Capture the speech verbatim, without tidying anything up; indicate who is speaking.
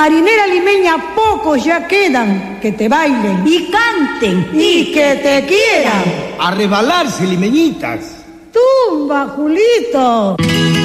Speaker 1: Marinera limeña, pocos ya quedan que te bailen
Speaker 2: y canten
Speaker 1: y que te quieran.
Speaker 3: A rebalarse, limeñitas.
Speaker 1: Tumba, Julito.